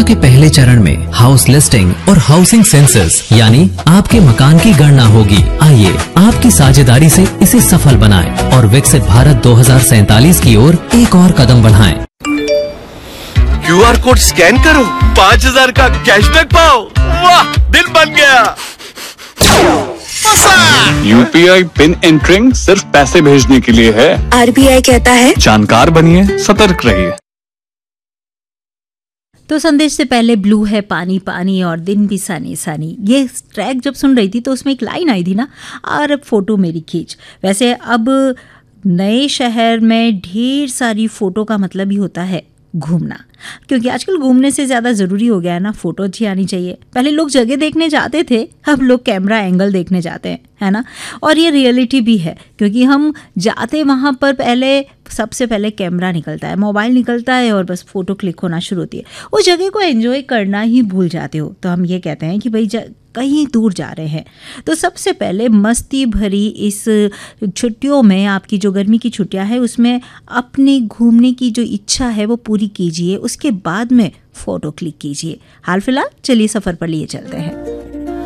के पहले चरण में हाउस लिस्टिंग और हाउसिंग सेंसस यानी आपके मकान की गणना होगी। आइए आपकी साझेदारी से इसे सफल बनाएं और विकसित भारत 2047 की ओर एक और कदम बढ़ाएं। QR कोड स्कैन करो, 5000 का कैशबैक पाओ। वाह, दिल बन गया। UPI पिन एंटरिंग सिर्फ पैसे भेजने के लिए है। RBI कहता है जानकार बनिए, सतर्क रहिए। तो संदेश से पहले ब्लू है पानी पानी और दिन भी सानी सानी, ये ट्रैक जब सुन रही थी तो उसमें एक लाइन आई थी ना, और अब फोटो मेरी खींच। वैसे अब नए शहर में ढेर सारी फोटो का मतलब ही होता है घूमना, क्योंकि आजकल घूमने से ज़्यादा ज़रूरी हो गया है ना, फ़ोटो अच्छी आनी चाहिए। पहले लोग जगह देखने जाते थे, अब लोग कैमरा एंगल देखने जाते हैं, है ना। और ये रियलिटी भी है, क्योंकि हम जाते वहाँ पर सबसे पहले कैमरा निकलता है, मोबाइल निकलता है और बस फ़ोटो क्लिक होना शुरू होती है। उस जगह को एंजॉय करना ही भूल जाते हो। तो हम ये कहते हैं कि भाई कहीं दूर जा रहे हैं तो सबसे पहले मस्ती भरी इस छुट्टियों में, आपकी जो गर्मी की छुट्टियां है उसमें अपने घूमने की जो इच्छा है वो पूरी कीजिए। उसके बाद में फ़ोटो क्लिक कीजिए। हाल फिलहाल चलिए सफ़र पर लिए चलते हैं।